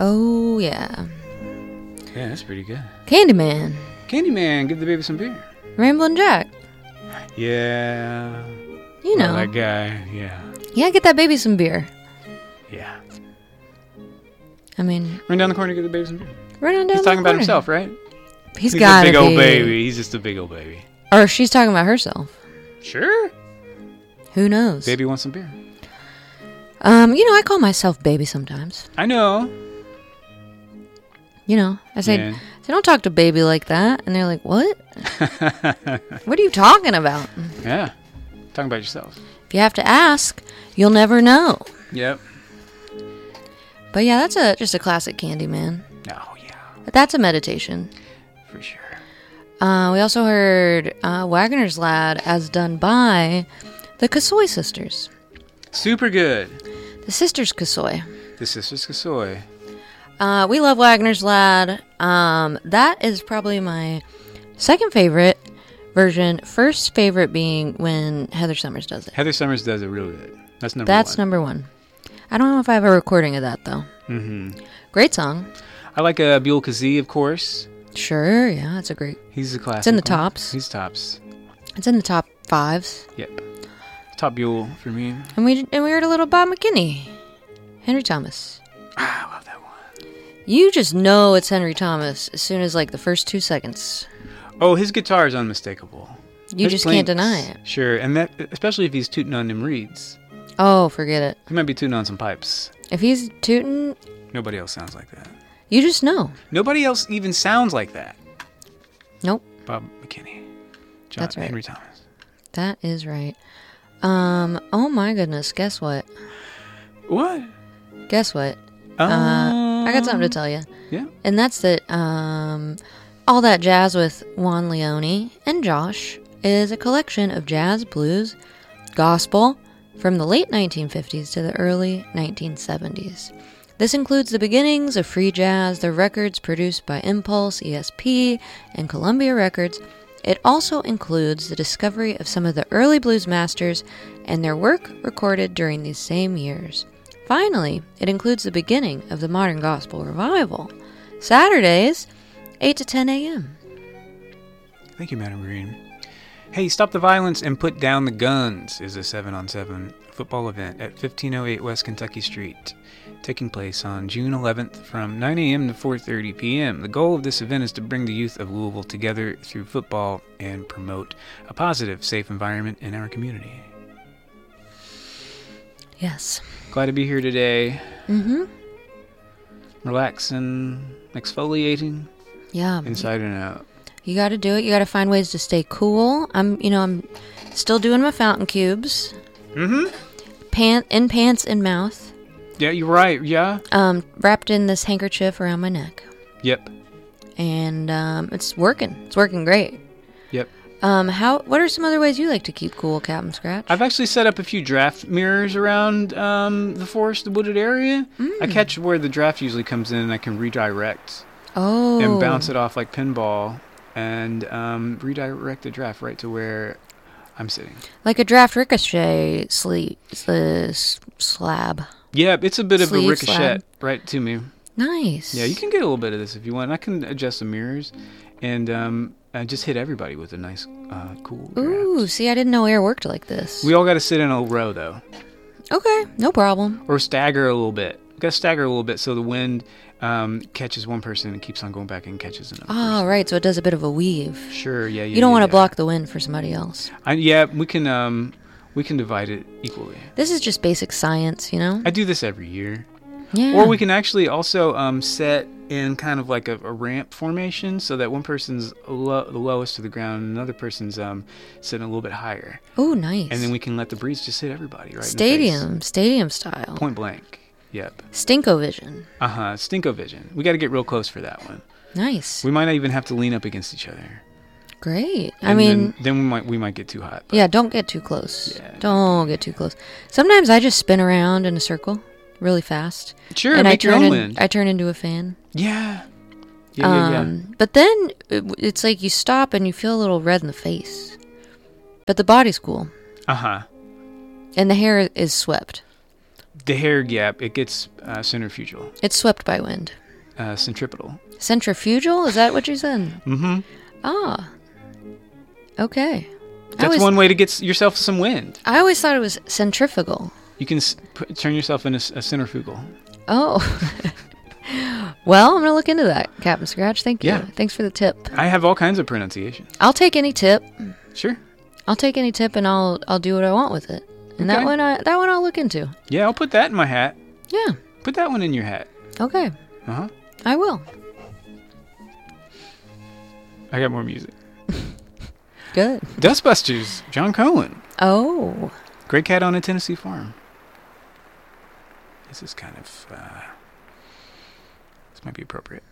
Oh, yeah. Yeah, that's pretty good. Candyman. Candyman, give the baby some beer. Ramblin' Jack. Yeah. You know. That guy, yeah. Yeah, get that baby some beer. Yeah. I mean... Run down the corner, give the baby some beer. Run on down He's the talking about corner. himself, right? He's a gotta big old be. baby. He's just a big old baby. Or she's talking about herself. Sure. Who knows? Baby wants some beer. You know, I call myself baby sometimes. I know. You know, I say, don't talk to baby like that. And they're like, what? What are you talking about? Yeah. Talking about yourself. If you have to ask, you'll never know. Yep. But yeah, that's just a classic Candyman. Oh, yeah. That's a meditation. For sure. We also heard Wagner's Lad as done by the Kasoy Sisters. Super good. The Sisters Kasoy. The Sisters Kasoy. We love Wagner's Lad. That is probably my second favorite version. First favorite being when Heather Summers does it. Heather Summers does it really good. That's number one. That's number one. I don't know if I have a recording of that, though. Mm-hmm. Great song. I like Buell Kazee, of course. Sure, yeah, it's a great... He's a classic. It's in the one. tops. He's tops. It's in the top 5s. Yep. Top Buell for me. And we heard a little Bob McKinney. Henry Thomas. Ah, I love that one. You just know it's Henry Thomas as soon as, like, the first 2 seconds. Oh, his guitar is unmistakable. You just can't deny it. Sure, and that especially if he's tooting on them reeds. Oh, forget it. He might be tooting on some pipes. If he's tooting, Nobody else sounds like that. you just know. Nobody else even sounds like that. Nope. Bob McKinney. That's right. Henry Thomas. That is right. Oh my goodness, guess what? What? Guess what? I got something to tell you. Yeah. And that's that All That Jazz with Juan Leone and Josh is a collection of jazz, blues, gospel from the late 1950s to the early 1970s. This includes the beginnings of free jazz, the records produced by Impulse, ESP, and Columbia Records. It also includes the discovery of some of the early blues masters and their work recorded during these same years. Finally, it includes the beginning of the modern gospel revival. Saturdays, 8 to 10 a.m. Thank you, Madam Green. Hey, Stop the Violence and Put Down the Guns is a 7-on-7 football event at 1508 West Kentucky Street, taking place on June 11th from 9 a.m. to 4:30 p.m. The goal of this event is to bring the youth of Louisville together through football and promote a positive, safe environment in our community. Yes. Glad to be here today. Mm-hmm. Relaxing, exfoliating, Yeah. inside and out. You got to do it. You got to find ways to stay cool. I'm still doing my fountain cubes. Mm-hmm. Pants in mouth. Yeah, you're right. Yeah. Wrapped in this handkerchief around my neck. Yep. And it's working. It's working great. Yep. What are some other ways you like to keep cool, Captain Scratch? I've actually set up a few draft mirrors around the forest, the wooded area. I catch where the draft usually comes in, and I can redirect and bounce it off like pinball, and redirect the draft right to where I'm sitting. Like a draft ricochet slab. Yeah, it's a bit of a Sleeve ricochet slab. right to me. Nice. Yeah, you can get a little bit of this if you want. I can adjust the mirrors and just hit everybody with a nice, cool draft. Ooh, see, I didn't know air worked like this. We all got to sit in a row, though. Okay, no problem. Or stagger a little bit. Got to stagger a little bit so the wind catches one person and keeps on going back and catches another person. Oh, right, so it does a bit of a weave. Sure, yeah. You don't want to block the wind for somebody else. Yeah, we can divide it equally. This is just basic science, you know? I do this every year. Yeah. Or we can actually also set in kind of like a ramp formation so that one person's the lowest to the ground and another person's sitting a little bit higher. Oh, nice. And then we can let the breeze just hit everybody right Stadium in the face. stadium style. Point blank. Yep. Stinkovision. Stinkovision. We got to get real close for that one. Nice. We might not even have to lean up against each other. Great. And I mean, then we might get too hot. Yeah, don't get too close. Yeah. Don't get too close. Sometimes I just spin around in a circle really fast. Sure, and make your own wind. I turn into a fan. Yeah. Yeah. But then it's like you stop and you feel a little red in the face. But the body's cool. Uh-huh. And the hair is swept. The hair gap, it gets centrifugal. It's swept by wind. Centripetal. Centrifugal? Is that what you said? Mm-hmm. Ah. Okay. That's one way to get yourself some wind. I always thought it was centrifugal. You can turn yourself into a centrifugal. Oh. Well, I'm going to look into that, Captain Scratch. Thank you. Yeah. Thanks for the tip. I have all kinds of pronunciation. I'll take any tip. Sure. I'll take any tip and I'll do what I want with it. And Okay. that one I'll look into. Yeah, I'll put that in my hat. Yeah. Put that one in your hat. Okay. Uh-huh. I will. I got more music. Good. Dustbusters, John Cohen. Oh. Great Cat on a Tennessee Farm. This is kind of... this might be appropriate.